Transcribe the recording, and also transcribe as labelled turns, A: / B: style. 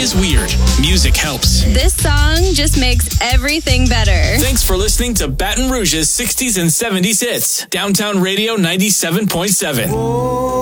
A: is weird. Music helps.
B: This song just makes everything better.
A: Thanks for listening to Baton Rouge's 60s and 70s hits. Downtown Radio 97.7.